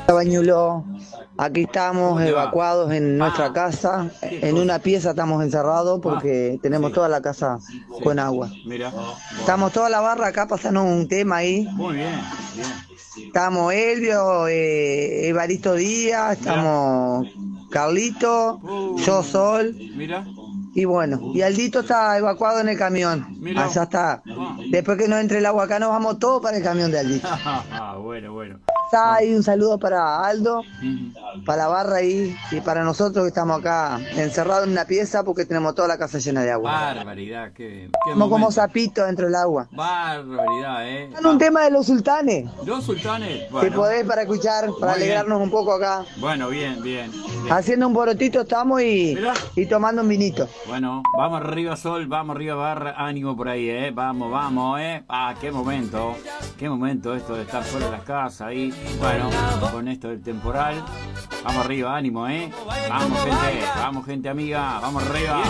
Bañulo, aquí estamos evacuados en nuestra casa. En una pieza estamos encerrados porque tenemos toda la casa con agua. Mira. Estamos toda la barra acá pasando un tema ahí. Muy bien, bien. Estamos Elvio, Evaristo Díaz, estamos Carlito, yo Sol. Mira. Y bueno, y Aldito está evacuado en el camión. Mirá. Allá está. Después que nos entre el agua acá, nos vamos todos para el camión de Aldito. Bueno, bueno. Está ahí un saludo para Aldo, para la barra ahí y para nosotros que estamos acá encerrados en una pieza porque tenemos toda la casa llena de agua. Barbaridad, qué Estamos como sapitos dentro del agua. Barbaridad, Están un tema de los sultanes. Los sultanes. Si Bueno, podés para escuchar, para Muy alegrarnos bien. un poco acá. Bueno, bien, bien. Haciendo un borotito estamos Mirá. y tomando un vinito. Bueno, vamos arriba Sol, vamos arriba Barra, ánimo por ahí, vamos, vamos, qué momento esto de estar fuera de las casas ahí, bueno, con esto del temporal, vamos arriba, ánimo, vamos gente amiga, vamos arriba.